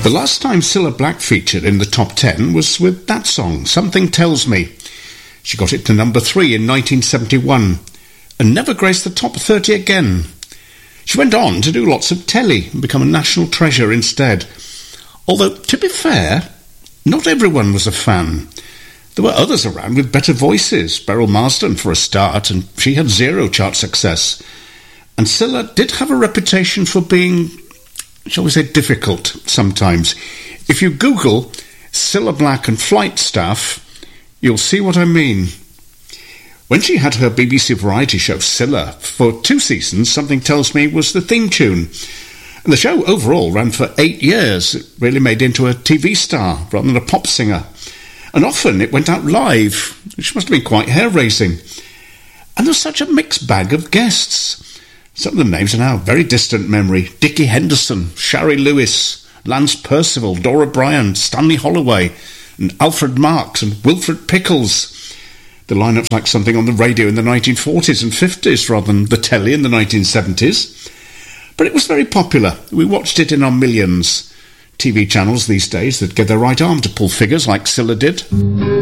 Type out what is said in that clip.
The last time Cilla Black featured in the top 10 was with that song, Something Tells Me. She got it to number 3 in 1971 and never graced the top 30 again. She went on to do lots of telly and become a national treasure instead. Although, to be fair, not everyone was a fan. There were others around with better voices, Beryl Marsden for a start, and she had zero chart success. And Cilla did have a reputation for being, shall we say, difficult sometimes. If you Google Cilla Black and Flight Staff, you'll see what I mean. When she had her BBC variety show Cilla for 2 seasons, Something Tells Me was the theme tune. And the show overall ran for 8 years. It really made into a TV star rather than a pop singer. And often it went out live, which must have been quite hair-raising. And there was such a mixed bag of guests. Some of the names are now very distant memory. Dickie Henderson, Shari Lewis, Lance Percival, Dora Bryan, Stanley Holloway, and Alfred Marks and Wilfred Pickles. The lineup's like something on the radio in the 1940s and 50s rather than the telly in the 1970s. But it was very popular. We watched it in our millions. TV channels these days that get their right arm to pull figures like Cilla did.